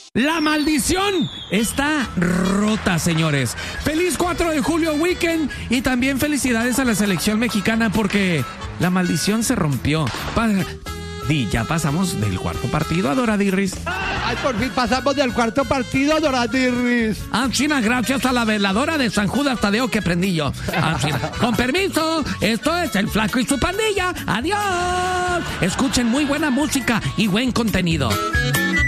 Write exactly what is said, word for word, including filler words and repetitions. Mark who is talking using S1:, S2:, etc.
S1: La maldición está rota, señores. Feliz cuatro de julio weekend y también felicidades a la selección mexicana porque la maldición se rompió. Pa- Di, ya pasamos del cuarto partido a Doradirris.
S2: Ay, por fin pasamos del cuarto partido, Doradirris.
S1: Ah, China, gracias a la veladora de San Judas Tadeo que prendí yo. Ah, China. Con permiso, esto es El Flaco y su pandilla. Adiós. Escuchen muy buena música y buen contenido.